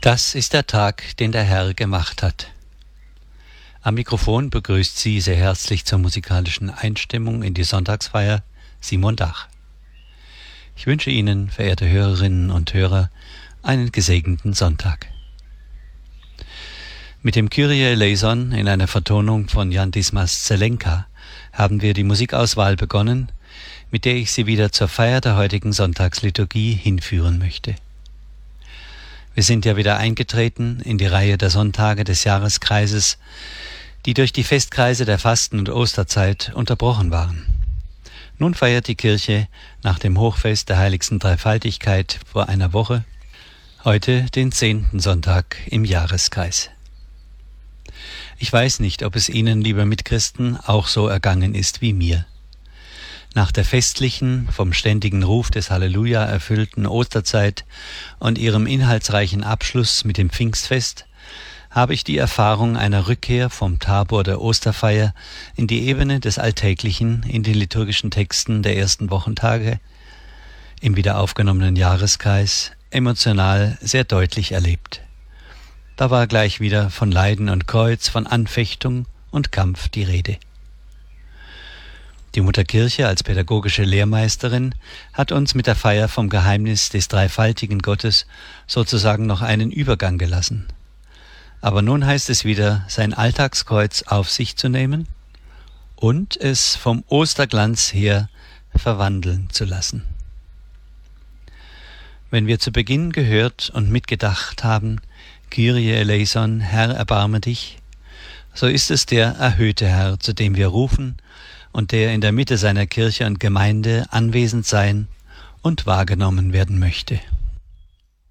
Das ist der Tag, den der Herr gemacht hat. Am Mikrofon begrüßt Sie sehr herzlich zur musikalischen Einstimmung in die Sonntagsfeier Simon Dach. Ich wünsche Ihnen, verehrte Hörerinnen und Hörer, einen gesegneten Sonntag. Mit dem Kyrie eleison in einer Vertonung von Jan Dismas Zelenka haben wir die Musikauswahl begonnen, mit der ich Sie wieder zur Feier der heutigen Sonntagsliturgie hinführen möchte. Wir sind ja wieder eingetreten in die Reihe der Sonntage des Jahreskreises, die durch die Festkreise der Fasten- und Osterzeit unterbrochen waren. Nun feiert die Kirche nach dem Hochfest der Heiligsten Dreifaltigkeit vor einer Woche heute den 10. Sonntag im Jahreskreis. Ich weiß nicht, ob es Ihnen, liebe Mitchristen, auch so ergangen ist wie mir. Nach der festlichen, vom ständigen Ruf des Halleluja erfüllten Osterzeit und ihrem inhaltsreichen Abschluss mit dem Pfingstfest habe ich die Erfahrung einer Rückkehr vom Tabor der Osterfeier in die Ebene des Alltäglichen in den liturgischen Texten der ersten Wochentage im wiederaufgenommenen Jahreskreis emotional sehr deutlich erlebt. Da war gleich wieder von Leiden und Kreuz, von Anfechtung und Kampf die Rede. Die Mutter Kirche als pädagogische Lehrmeisterin hat uns mit der Feier vom Geheimnis des dreifaltigen Gottes sozusagen noch einen Übergang gelassen. Aber nun heißt es wieder, sein Alltagskreuz auf sich zu nehmen und es vom Osterglanz her verwandeln zu lassen. Wenn wir zu Beginn gehört und mitgedacht haben, Kyrie eleison, Herr, erbarme dich, so ist es der erhöhte Herr, zu dem wir rufen und der in der Mitte seiner Kirche und Gemeinde anwesend sein und wahrgenommen werden möchte.